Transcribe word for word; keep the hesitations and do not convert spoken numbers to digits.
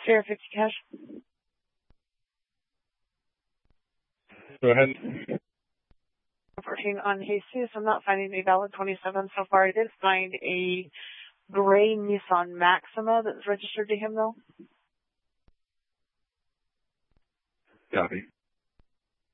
Sierra fifty cash. Go ahead. fourteen on Jesus. I'm not finding a valid twenty-seven so far. I did find a gray Nissan Maxima that's registered to him, though. Copy.